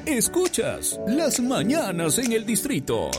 Escuchas Las Mañanas en el Distrito.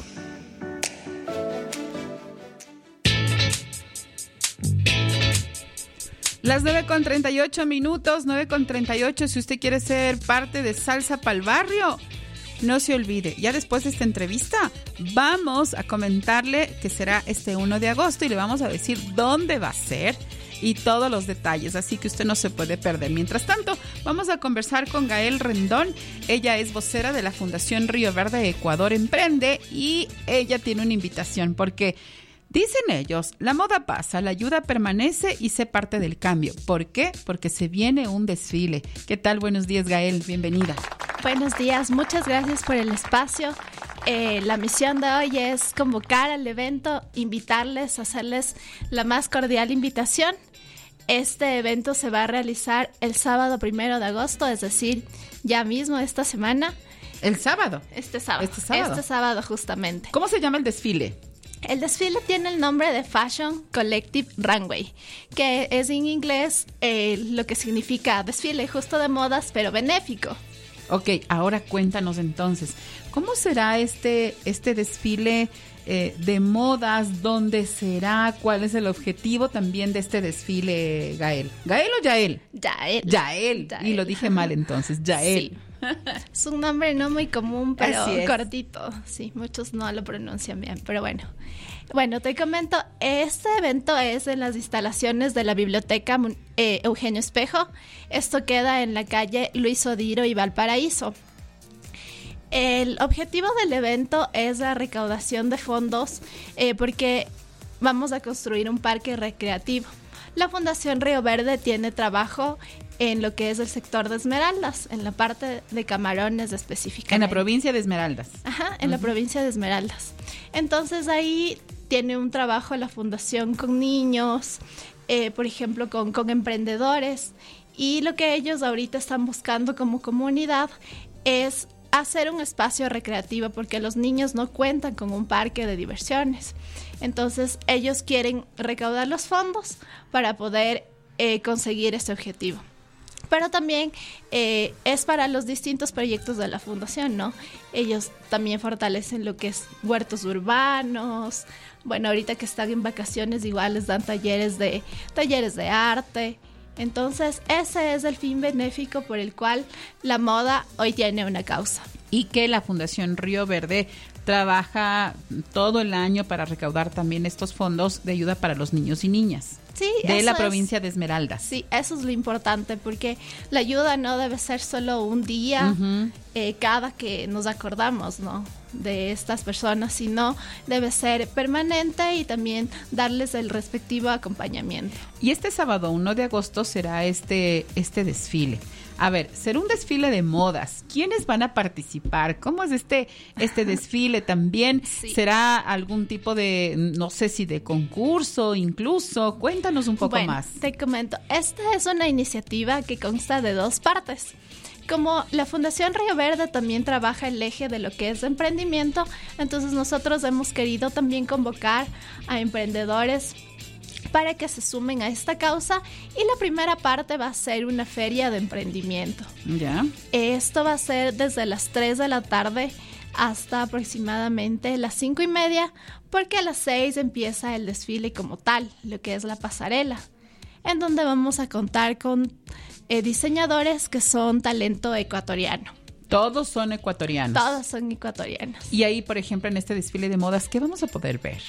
Las 9:38 minutos, 9:38. Si usted quiere ser parte de Salsa Pa'l Barrio, no se olvide, ya después de esta entrevista vamos a comentarle que será este 1 de agosto y le vamos a decir dónde va a ser y todos los detalles, así que usted no se puede perder. Mientras tanto, vamos a conversar con Gael Rendón. Ella es vocera de la Fundación Río Verde Ecuador Emprende y ella tiene una invitación porque dicen ellos, la moda pasa, la ayuda permanece y sé parte del cambio. ¿Por qué? Porque se viene un desfile. ¿Qué tal? Buenos días, Gael. Bienvenida. Buenos días. Muchas gracias por el espacio. La misión de hoy es convocar al evento, invitarles, hacerles la más cordial invitación. Este evento se va a realizar el sábado 1 de agosto, es decir, ya mismo esta semana. ¿El sábado? Este sábado justamente. ¿Cómo se llama el desfile? El desfile tiene el nombre de Fashion Collective Runway, que es en inglés lo que significa desfile justo de modas, pero benéfico. Ok, ahora cuéntanos entonces, ¿cómo será este desfile de modas? ¿Dónde será? ¿Cuál es el objetivo también de este desfile, Gael? ¿Gael o Yael? Yael. Y lo dije mal entonces, Yael. Sí. Es un nombre no muy común, pero cortito. Sí, muchos no lo pronuncian bien, pero bueno. Bueno, te comento, este evento es en las instalaciones de la Biblioteca Eugenio Espejo. Esto queda en la calle Luis Odiro y Valparaíso. El objetivo del evento es la recaudación de fondos porque vamos a construir un parque recreativo. La Fundación Río Verde tiene trabajo en lo que es el sector de Esmeraldas, en la parte de Camarones específicamente. En la provincia de Esmeraldas. Ajá, en la provincia de Esmeraldas. Entonces ahí tiene un trabajo la fundación con niños, por ejemplo con emprendedores, y lo que ellos ahorita están buscando como comunidad es hacer un espacio recreativo porque los niños no cuentan con un parque de diversiones. Entonces ellos quieren recaudar los fondos para poder conseguir ese objetivo. Pero también es para los distintos proyectos de la fundación, ¿no? Ellos también fortalecen lo que es huertos urbanos. Bueno, ahorita que están en vacaciones igual les dan talleres de arte. Entonces, ese es el fin benéfico por el cual la moda hoy tiene una causa. Y que la Fundación Río Verde trabaja todo el año para recaudar también estos fondos de ayuda para los niños y niñas. Sí, de la provincia de Esmeraldas. Sí, eso es lo importante, porque la ayuda no debe ser solo un día, cada que nos acordamos, ¿no?, de estas personas, sino debe ser permanente y también darles el respectivo acompañamiento. Y este sábado 1 de agosto será este desfile. A ver, será un desfile de modas. ¿Quiénes van a participar? ¿Cómo es este desfile también? Sí. ¿Será algún tipo de, no sé si de concurso incluso? Cuéntanos un poco más. Te comento. Esta es una iniciativa que consta de 2 partes. Como la Fundación Río Verde también trabaja el eje de lo que es emprendimiento, entonces nosotros hemos querido también convocar a emprendedores para que se sumen a esta causa, y la primera parte va a ser una feria de emprendimiento. Ya. Esto va a ser desde las 3 de la tarde hasta aproximadamente las 5:30, porque a las 6 empieza el desfile como tal, lo que es la pasarela, en donde vamos a contar con diseñadores que son talento ecuatoriano. Todos son ecuatorianos. Todos son ecuatorianos. Y ahí, por ejemplo, en este desfile de modas, ¿qué vamos a poder ver?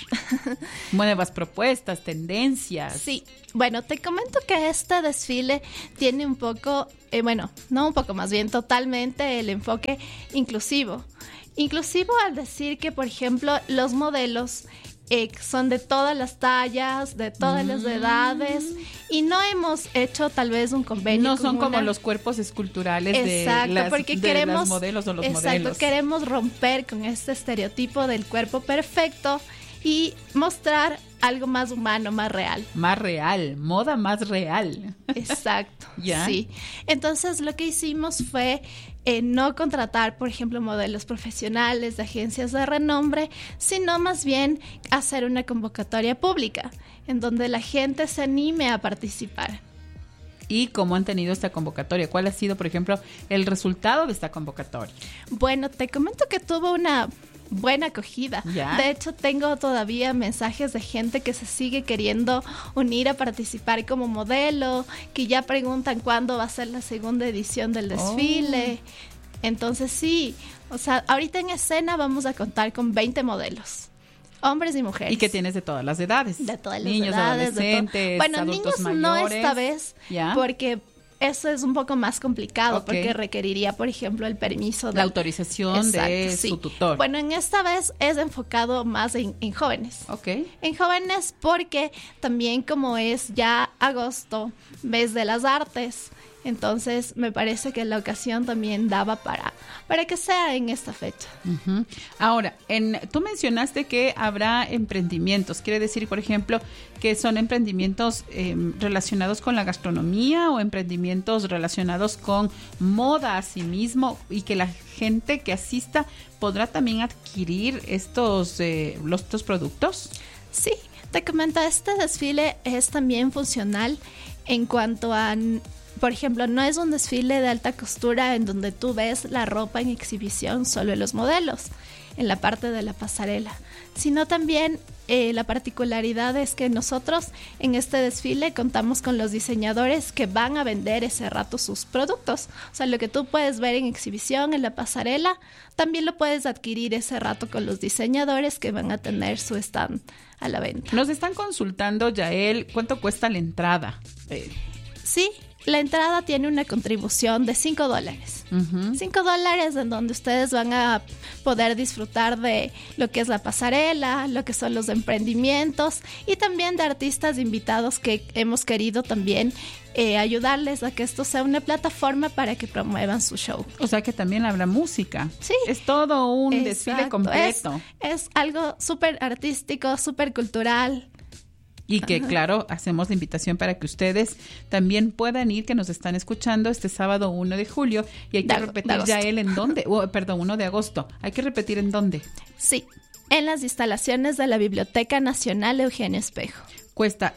Nuevas propuestas, tendencias. Sí, bueno, te comento que este desfile tiene un poco, no un poco, más bien totalmente el enfoque inclusivo. Inclusivo al decir que, por ejemplo, los modelos son de todas las tallas, de todas las edades, y no hemos hecho tal vez un convenio. No son como los cuerpos esculturales de las modelos o los modelos. Queremos romper con este estereotipo del cuerpo perfecto y mostrar algo más humano, más real. Más real, moda más real. Exacto. ¿Ya? Sí. Entonces lo que hicimos fue no contratar, por ejemplo, modelos profesionales de agencias de renombre, sino más bien hacer una convocatoria pública en donde la gente se anime a participar. y cómo han tenido esta convocatoria. ¿Cuál ha sido, por ejemplo, el resultado de esta convocatoria? Bueno, te comento que tuvo una buena acogida. ¿Ya? De hecho, tengo todavía mensajes de gente que se sigue queriendo unir a participar como modelo, que ya preguntan cuándo va a ser la segunda edición del desfile. Entonces sí, o sea, ahorita en escena vamos a contar con 20 modelos, hombres y mujeres. Y que tienes de todas las edades. De todas las niños, edades. adolescentes, Bueno, adultos niños mayores. no esta vez, ¿Ya? porque eso es un poco más complicado, Ok. porque requeriría, por ejemplo, el permiso de La autorización de su tutor. Bueno, en esta vez es enfocado más en jóvenes. Ok. En jóvenes porque también como es ya agosto, mes de las artes, entonces me parece que la ocasión también daba para que sea en esta fecha. Ujú. Ahora, tú mencionaste que habrá emprendimientos. Quiere decir, por ejemplo, que son emprendimientos relacionados con la gastronomía o emprendimientos relacionados con moda a sí mismo, y que la gente que asista podrá también adquirir estos productos. Sí, te comento, este desfile es también funcional en cuanto a, por ejemplo, no es un desfile de alta costura en donde tú ves la ropa en exhibición solo en los modelos, en la parte de la pasarela, sino también la particularidad es que nosotros en este desfile contamos con los diseñadores que van a vender ese rato sus productos. O sea, lo que tú puedes ver en exhibición, en la pasarela, también lo puedes adquirir ese rato con los diseñadores que van a tener su stand a la venta. Nos están consultando, Yael, ¿cuánto cuesta la entrada? Sí, la entrada tiene una contribución de $5. Uh-huh. $5 en donde ustedes van a poder disfrutar de lo que es la pasarela, lo que son los emprendimientos y también de artistas invitados que hemos querido también ayudarles a que esto sea una plataforma para que promuevan su show. O sea que también habrá música. Sí. Es todo un desfile completo. Es algo súper artístico, súper cultural. Y que, claro, hacemos la invitación para que ustedes también puedan ir, que nos están escuchando este sábado 1 de julio. Y hay que repetir ya en dónde. 1 de agosto. Hay que repetir en dónde. Sí, en las instalaciones de la Biblioteca Nacional Eugenio Espejo. Cuesta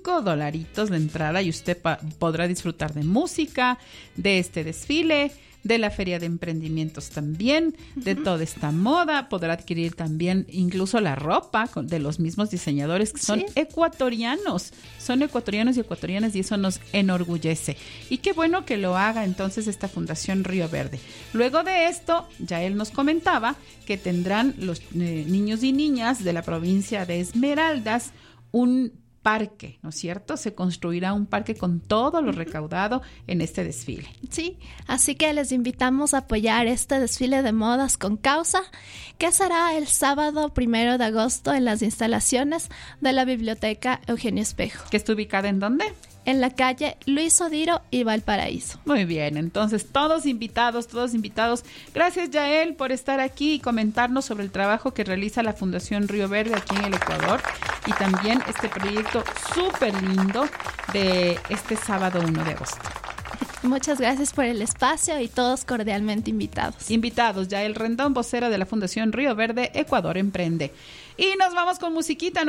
$5 la entrada y usted podrá disfrutar de música, de este desfile, de la feria de emprendimientos también, de toda esta moda. Podrá adquirir también incluso la ropa de los mismos diseñadores que son ecuatorianos. Son ecuatorianos y ecuatorianas y eso nos enorgullece. Y qué bueno que lo haga entonces esta Fundación Río Verde. Luego de esto, ya él nos comentaba que tendrán los niños y niñas de la provincia de Esmeraldas un parque, ¿no es cierto? Se construirá un parque con todo lo recaudado en este desfile. Sí, así que les invitamos a apoyar este desfile de modas con causa, que será el sábado 1 de agosto en las instalaciones de la Biblioteca Eugenio Espejo. ¿Que está ubicada en dónde? En la calle Luis Odiro y Valparaíso. Muy bien, entonces todos invitados. Gracias, Yael, por estar aquí y comentarnos sobre el trabajo que realiza la Fundación Río Verde aquí en el Ecuador y también este proyecto súper lindo de este sábado 1 de agosto. Muchas gracias por el espacio y todos cordialmente invitados. Invitados, Yael Rendón, vocera de la Fundación Río Verde, Ecuador Emprende. Y nos vamos con musiquita,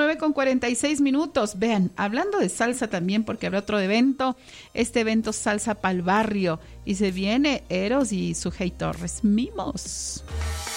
9:46. Vean, hablando de salsa también, porque habrá otro evento, este evento Salsa Pa'l Barrio, y se viene Eros y Sujei Torres, Mimos.